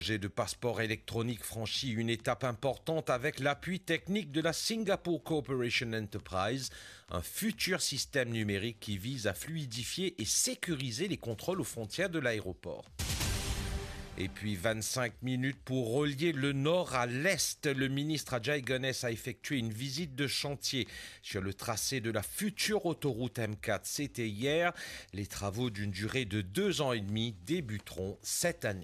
Le projet de passeport électronique franchit une étape importante avec l'appui technique de la Singapore Cooperation Enterprise, un futur système numérique qui vise à fluidifier et sécuriser les contrôles aux frontières de l'aéroport. Et puis 25 minutes pour relier le nord à l'est. Le ministre Ajay Ganesh a effectué une visite de chantier sur le tracé de la future autoroute M4. C'était hier. Les travaux d'une durée de 2 ans et demi débuteront cette année.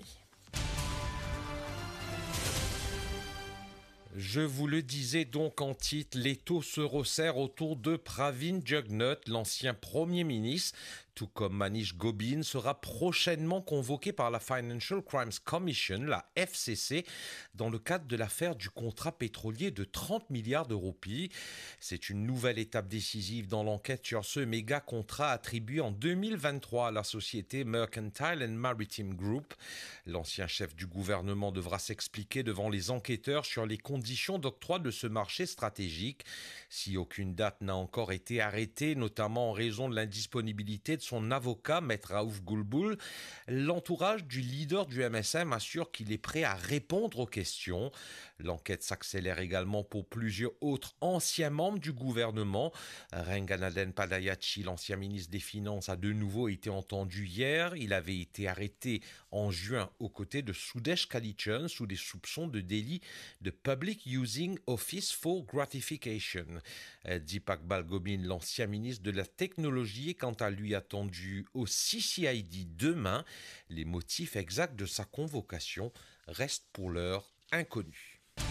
Je vous le disais donc en titre, l'étau se resserre autour de Pravin Jugnauth, l'ancien Premier ministre, tout comme Manish Gobin, sera prochainement convoqué par la Financial Crimes Commission, la FCC, dans le cadre de l'affaire du contrat pétrolier de 30 milliards de roupies. C'est une nouvelle étape décisive dans l'enquête sur ce méga contrat attribué en 2023 à la société Mercantile and Maritime Group. L'ancien chef du gouvernement devra s'expliquer devant les enquêteurs sur les conditions d'octroi de ce marché stratégique. Si aucune date n'a encore été arrêtée, notamment en raison de l'indisponibilité de son avocat, Maître Raouf Goulboul, l'entourage du leader du MSM assure qu'il est prêt à répondre aux questions. L'enquête s'accélère également pour plusieurs autres anciens membres du gouvernement. Renganaden Padayachi, l'ancien ministre des Finances, a de nouveau été entendu hier. Il avait été arrêté en juin aux côtés de Sudesh Kalichun sous des soupçons de délit de Public Using Office for Gratification. Deepak Balgobin, l'ancien ministre de la Technologie, est quant à lui attendu au CCID demain. Les motifs exacts de sa convocation restent pour l'heure inconnus.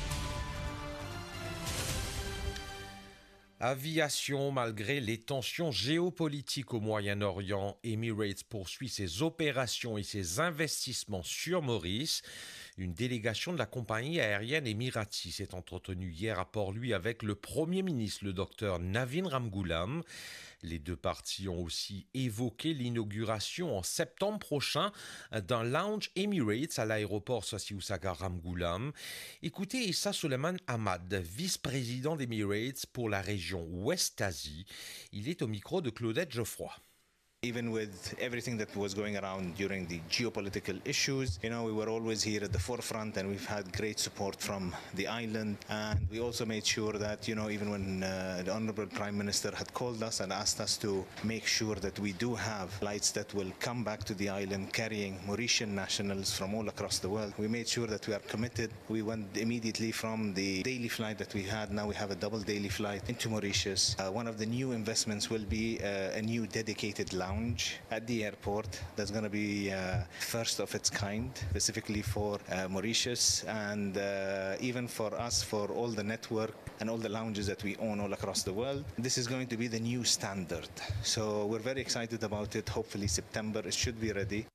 Aviation, malgré les tensions géopolitiques au Moyen-Orient, Emirates poursuit ses opérations et ses investissements sur Maurice. Une délégation de la compagnie aérienne émirati s'est entretenue hier à Port-Louis avec le Premier ministre, le docteur Navin Ramgoolam. Les deux parties ont aussi évoqué l'inauguration en septembre prochain d'un lounge Emirates à l'aéroport Sassiousaga Ramgoolam. Écoutez Issa Suleiman Ahmad, vice-président d'Emirates pour la région Ouest Asie. Il est au micro de Claudette Geoffroy. Even with everything that was going around during the geopolitical issues, we were always here at the forefront, and we've had great support from the island. And we also made sure that, even when the Honorable Prime Minister had called us and asked us to make sure that we do have flights that will come back to the island carrying Mauritian nationals from all across the world, we made sure that we are committed. We went immediately from the daily flight that we had. Now we have a double daily flight into Mauritius. One of the new investments will be a new dedicated lounge at the airport that's going to be first of its kind, specifically for Mauritius, and even for us, for all the network and all the lounges that we own all across the world. This is going to be the new standard. So we're very excited about it. Hopefully September it should be ready.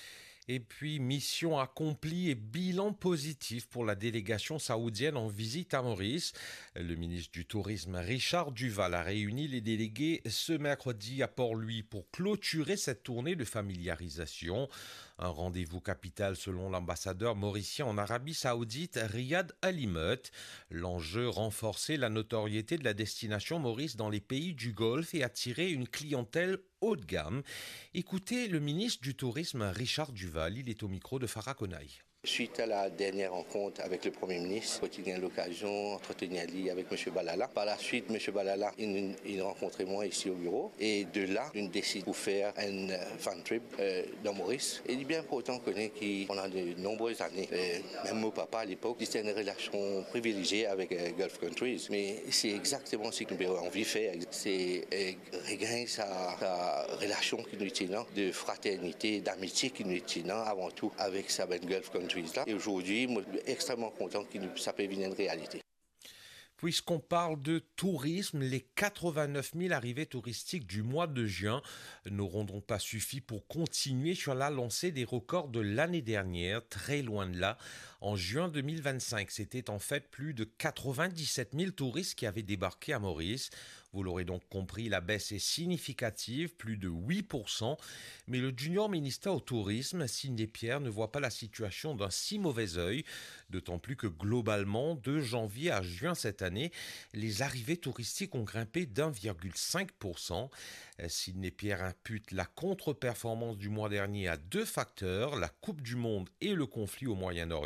Et puis, mission accomplie et bilan positif pour la délégation saoudienne en visite à Maurice. Le ministre du Tourisme, Richard Duval, a réuni les délégués ce mercredi à Port-Louis pour clôturer cette tournée de familiarisation. Un rendez-vous capital selon l'ambassadeur mauricien en Arabie Saoudite, Riyad Alimet. L'enjeu, renforcer la notoriété de la destination Maurice dans les pays du Golfe et attirer une clientèle haut de gamme. Écoutez le ministre du Tourisme, Richard Duval, il est au micro de Farah Konaï. Suite à la dernière rencontre avec le Premier ministre, j'ai eu l'occasion d'entretenir un lien avec M. Balala. Par la suite, M. Balala, il rencontrait moi ici au bureau. Et de là, on décide de faire un fan trip dans Maurice. Il est bien important qu'on ait pendant de nombreuses années, même mon papa à l'époque, c'était une relation privilégiée avec Gulf Countries. Mais c'est exactement ce qu'on a envie de faire. C'est regagner sa relation qui nous tient, de fraternité, d'amitié qui nous tient avant tout avec sa belle Gulf Countries. Et aujourd'hui, moi, je suis extrêmement content que ça peut devenir une réalité. Puisqu'on parle de tourisme, les 89 000 arrivées touristiques du mois de juin n'auront donc pas suffi pour continuer sur la lancée des records de l'année dernière, très loin de là. En juin 2025, c'était en fait plus de 97 000 touristes qui avaient débarqué à Maurice. Vous l'aurez donc compris, la baisse est significative, plus de 8%. Mais le junior ministère au tourisme, Sidney Pierre, ne voit pas la situation d'un si mauvais œil. D'autant plus que globalement, de janvier à juin cette année, les arrivées touristiques ont grimpé d'1,5%. Sidney Pierre impute la contre-performance du mois dernier à deux facteurs, la Coupe du Monde et le conflit au Moyen-Orient.